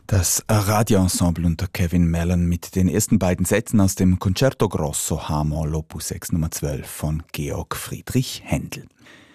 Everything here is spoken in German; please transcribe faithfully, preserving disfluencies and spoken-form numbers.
Das Radioensemble unter Kevin Mellon mit den ersten beiden Sätzen aus dem Concerto Grosso H-Moll Opus sechs Nummer zwölf von Georg Friedrich Händel.